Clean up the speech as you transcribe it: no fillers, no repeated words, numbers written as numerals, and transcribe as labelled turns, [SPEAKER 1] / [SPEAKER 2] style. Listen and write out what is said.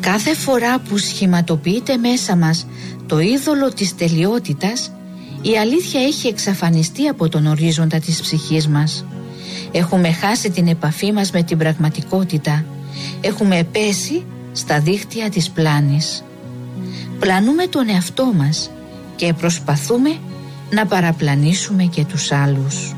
[SPEAKER 1] Κάθε φορά που σχηματοποιείται μέσα μας το είδωλο της τελειότητας, η αλήθεια έχει εξαφανιστεί από τον ορίζοντα της ψυχής μας. Έχουμε χάσει την επαφή μας με την πραγματικότητα. Έχουμε πέσει στα δίχτυα της πλάνης. Πλανούμε τον εαυτό μας και προσπαθούμε να παραπλανήσουμε και τους άλλους.